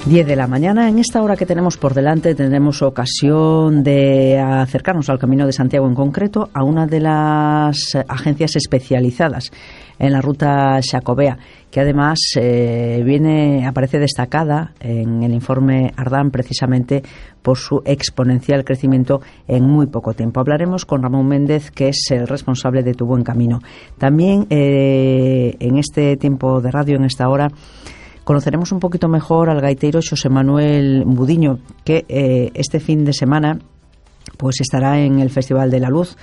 10 de la mañana. En esta hora que tenemos por delante tendremos ocasión de acercarnos al Camino de Santiago, en concreto a una de las agencias especializadas en la ruta xacobea, que además aparece destacada en el informe Ardán precisamente por su exponencial crecimiento en muy poco tiempo. Hablaremos con Ramón Méndez, que es el responsable de Tu Buen Camino. También en este tiempo de radio, en esta hora, conoceremos un poquito mejor al gaitero Xosé Manuel Budiño, que este fin de semana pues estará en el Festival de la Luz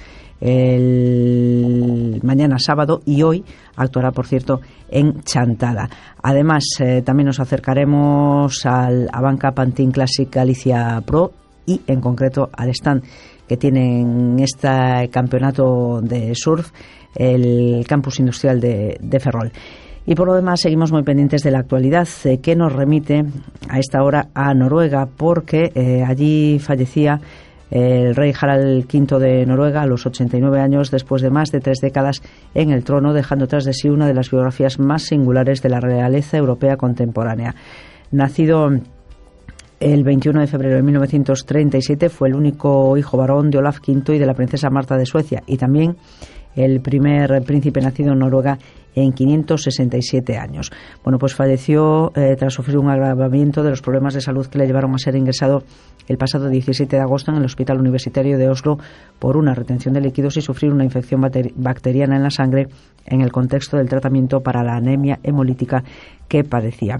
el mañana sábado, y hoy actuará, por cierto, en Chantada. Además, también nos acercaremos al Abanca Pantin Classic Galicia Pro y, en concreto, al stand que tiene en este campeonato de surf el Campus Industrial de Ferrol. Y por lo demás seguimos muy pendientes de la actualidad, que nos remite a esta hora a Noruega, porque allí fallecía el rey Harald V de Noruega a los 89 años, después de más de 3 décadas en el trono, dejando tras de sí una de las biografías más singulares de la realeza europea contemporánea. Nacido el 21 de febrero de 1937, fue el único hijo varón de Olaf V y de la princesa Marta de Suecia, y también el primer príncipe nacido en Noruega en 567 años. Bueno, pues falleció tras sufrir un agravamiento de los problemas de salud que le llevaron a ser ingresado el pasado 17 de agosto en el Hospital Universitario de Oslo por una retención de líquidos y sufrir una infección bacteriana en la sangre en el contexto del tratamiento para la anemia hemolítica que padecía.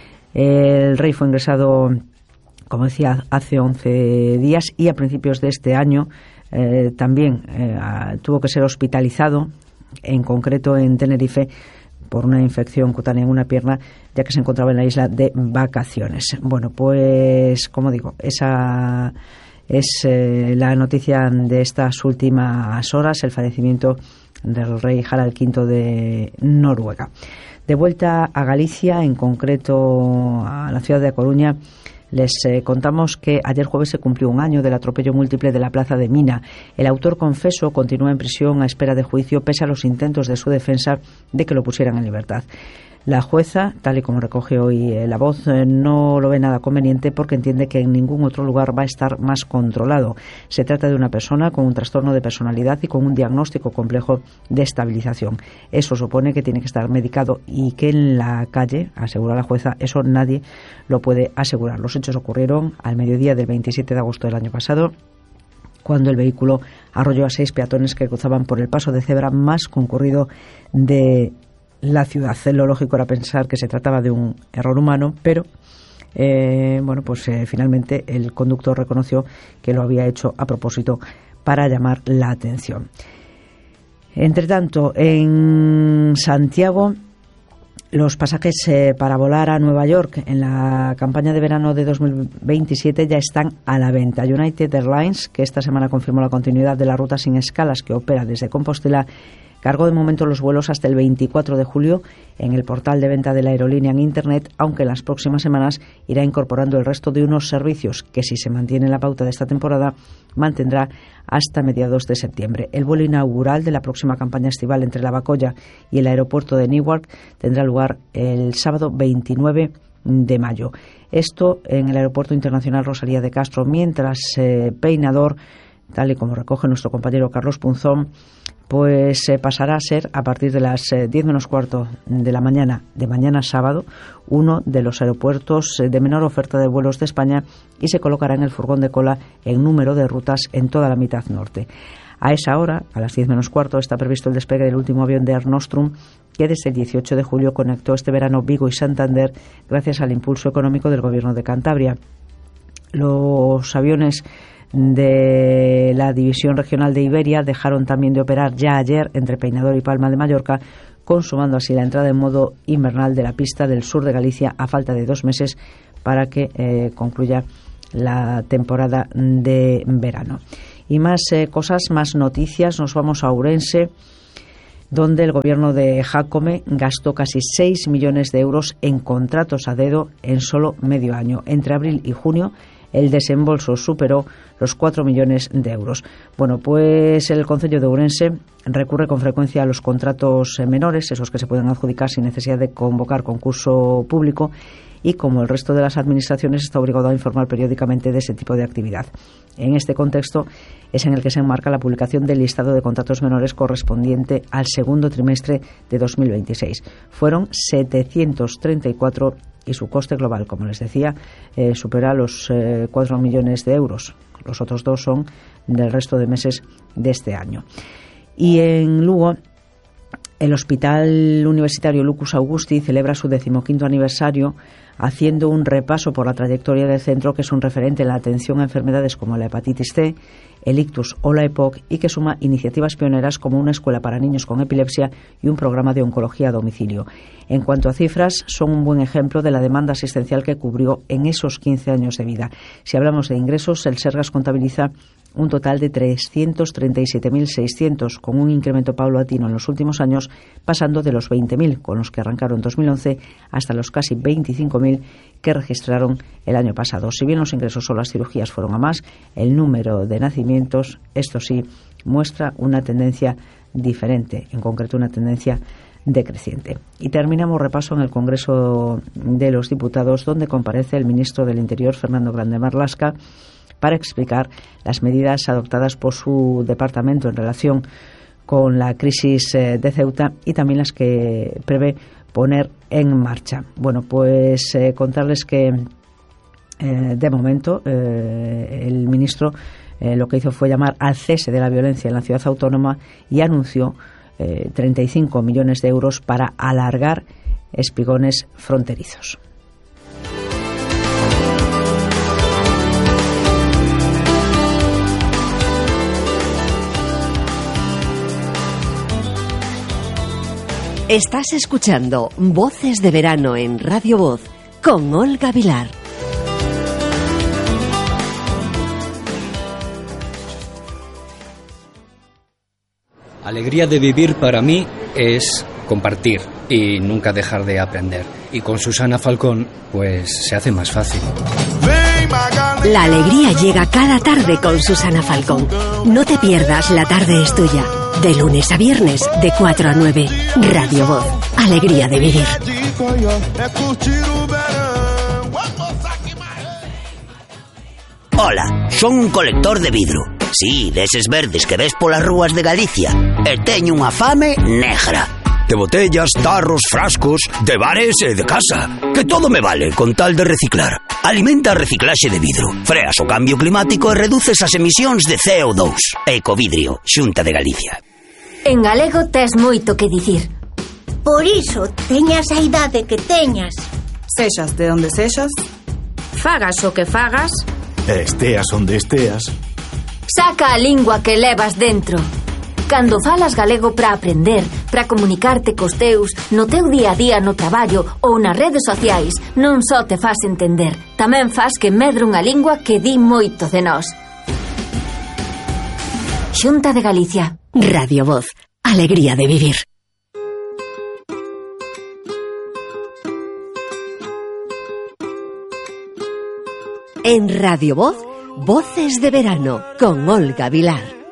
El rey fue ingresado, como decía, hace 11 días, y a principios de este año también tuvo que ser hospitalizado, en concreto en Tenerife, por una infección cutánea en una pierna, ya que se encontraba en la isla de vacaciones. Bueno, pues como digo, esa es la noticia de estas últimas horas, el fallecimiento del rey Harald V de Noruega. De vuelta a Galicia, en concreto a la ciudad de A Coruña, les contamos que ayer jueves se cumplió un año del atropello múltiple de la plaza de Mina. El autor confeso continúa en prisión a espera de juicio, pese a los intentos de su defensa de que lo pusieran en libertad. La jueza, tal y como recoge hoy La Voz, no lo ve nada conveniente, porque entiende que en ningún otro lugar va a estar más controlado. Se trata de una persona con un trastorno de personalidad y con un diagnóstico complejo de estabilización. Eso supone que tiene que estar medicado, y que en la calle, asegura la jueza, eso nadie lo puede asegurar. Los hechos ocurrieron al mediodía del 27 de agosto del año pasado, cuando el vehículo arrolló a 6 peatones que cruzaban por el paso de cebra más concurrido de la ciudad. Lo lógico era pensar que se trataba de un error humano, pero finalmente el conductor reconoció que lo había hecho a propósito para llamar la atención. Entre tanto, en Santiago, los pasajes para volar a Nueva York en la campaña de verano de 2027 ya están a la venta. United Airlines, que esta semana confirmó la continuidad de la ruta sin escalas que opera desde Compostela, cargó de momento los vuelos hasta el 24 de julio en el portal de venta de la aerolínea en Internet, aunque en las próximas semanas irá incorporando el resto de unos servicios que, si se mantiene la pauta de esta temporada, mantendrá hasta mediados de septiembre. El vuelo inaugural de la próxima campaña estival entre La Bacolla y el aeropuerto de Newark tendrá lugar el sábado 29 de mayo. Esto en el Aeropuerto Internacional Rosalía de Castro, mientras Peinador, tal y como recoge nuestro compañero Carlos Punzón, pues pasará a ser, a partir de las 10 menos cuarto de la mañana de mañana sábado, uno de los aeropuertos de menor oferta de vuelos de España, y se colocará en el furgón de cola en número de rutas en toda la mitad norte. A esa hora, a las 10 menos cuarto, está previsto el despegue del último avión de Air Nostrum, que desde el 18 de julio conectó este verano Vigo y Santander gracias al impulso económico del Gobierno de Cantabria. Los aviones de la División Regional de Iberia dejaron también de operar ya ayer entre Peinador y Palma de Mallorca, consumando así la entrada en modo invernal de la pista del sur de Galicia a falta de 2 meses para que concluya la temporada de verano. Y más cosas, más noticias. Nos vamos a Ourense, donde el gobierno de Jácome gastó casi 6 millones de euros en contratos a dedo en solo medio año. Entre abril y junio, el desembolso superó los 4 millones de euros. Bueno, pues el Concello de Ourense recurre con frecuencia a los contratos menores, esos que se pueden adjudicar sin necesidad de convocar concurso público, y, como el resto de las administraciones, está obligado a informar periódicamente de ese tipo de actividad. En este contexto es en el que se enmarca la publicación del listado de contratos menores correspondiente al segundo trimestre de 2026. Fueron 734 y su coste global, como les decía, supera los 4 millones de euros. Los otros 2 son del resto de meses de este año. Y en Lugo, el Hospital Universitario Lucus Augusti celebra su 15º aniversario haciendo un repaso por la trayectoria del centro, que es un referente en la atención a enfermedades como la hepatitis C, el ictus o la EPOC, y que suma iniciativas pioneras como una escuela para niños con epilepsia y un programa de oncología a domicilio. En cuanto a cifras, son un buen ejemplo de la demanda asistencial que cubrió en esos 15 años de vida. Si hablamos de ingresos, el Sergas contabiliza un total de 337.600, con un incremento paulatino en los últimos años, pasando de los 20.000, con los que arrancaron en 2011, hasta los casi 25.000 que registraron el año pasado. Si bien los ingresos o las cirugías fueron a más, el número de nacimientos, esto sí, muestra una tendencia diferente, en concreto una tendencia decreciente. Y terminamos repaso en el Congreso de los Diputados, donde comparece el ministro del Interior, Fernando Grande Marlaska, para explicar las medidas adoptadas por su departamento en relación con la crisis de Ceuta y también las que prevé poner en marcha. Bueno, pues contarles que de momento el ministro lo que hizo fue llamar al cese de la violencia en la ciudad autónoma y anunció 35 millones de euros para alargar espigones fronterizos. Estás escuchando Voces de Verano en Radio Voz con Olga Vilar. Alegría de vivir para mí es compartir y nunca dejar de aprender. Y con Susana Falcón, pues se hace más fácil. La alegría llega cada tarde con Susana Falcón. No te pierdas La Tarde es Tuya. De lunes a viernes, de 4 a 9. Radio Voz. Alegría de vivir. Ola, son un colector de vidro. Sí, deses verdes que ves polas rúas de Galicia. E teño unha fame negra. De botellas, tarros, frascos, de bares e de casa. Que todo me vale con tal de reciclar. Alimenta a reciclaxe de vidro. Freas o cambio climático e reduces as emisións de CO2. Ecovidrio, Xunta de Galicia. En galego tes moito que dicir. Por iso, teñas a idade que teñas. Sexas de onde sexas. Fagas o que fagas. Esteas onde esteas. Saca a lingua que levas dentro. Cando falas galego para aprender, para comunicarte cos teus, no teu día a día no traballo ou nas redes sociais, non só te fas entender, tamén fas que medre unha lingua que di moito de nós. Xunta de Galicia. Radio Voz. Alegría de vivir. En Radio Voz, Voces de Verano con Olga Vilar.